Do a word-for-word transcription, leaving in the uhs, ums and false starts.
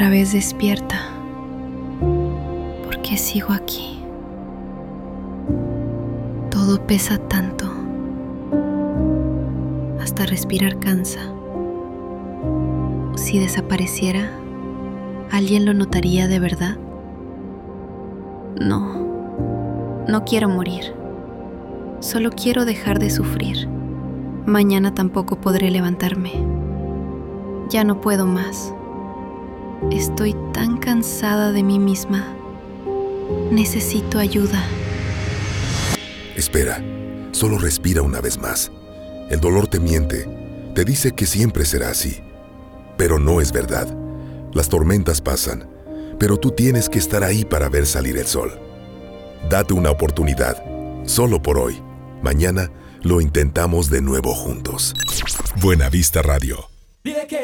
otra vez despierta. ¿Por qué sigo aquí? Todo pesa tanto. Hasta respirar cansa. Si desapareciera, ¿alguien lo notaría de verdad? No, no quiero morir. Solo quiero dejar de sufrir. Mañana tampoco podré levantarme. Ya no puedo más. Estoy tan cansada de mí misma. Necesito ayuda. Espera, solo respira una vez más. El dolor te miente, te dice que siempre será así. Pero no es verdad. Las tormentas pasan, pero tú tienes que estar ahí para ver salir el sol. Date una oportunidad, solo por hoy. Mañana lo intentamos de nuevo juntos. Buena Vista Radio.